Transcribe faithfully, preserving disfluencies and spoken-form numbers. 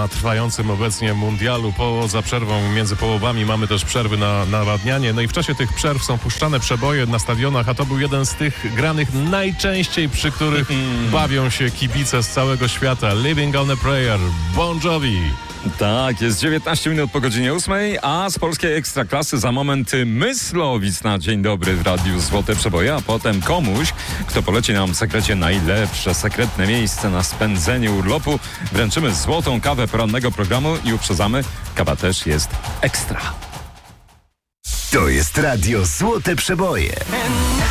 na trwającym obecnie mundialu. Poza przerwą między połowami mamy też przerwy na nawadnianie. No i w czasie tych przerw są puszczane przeboje na stadionach, a to był jeden z tych granych najczęściej, przy których bawią się kibice z całego świata. Living on a Prayer, Bon Jovi. Tak, jest dziewiętnaście minut po godzinie ósmej, a z polskiej Ekstraklasy za moment Myslowic na Dzień Dobry w Radiu Złote Przeboje, a potem komuś, kto poleci nam w sekrecie najlepsze sekretne miejsce na spędzenie urlopu. Wręczymy złotą kawę porannego programu i uprzedzamy, kawa też jest ekstra. To jest Radio Złote Przeboje.